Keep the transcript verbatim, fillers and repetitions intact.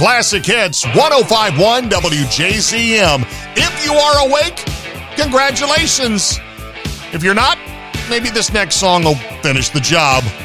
Classic Hits, one oh five point one W J C M. If you are awake, congratulations. If you're not, maybe this next song will finish the job.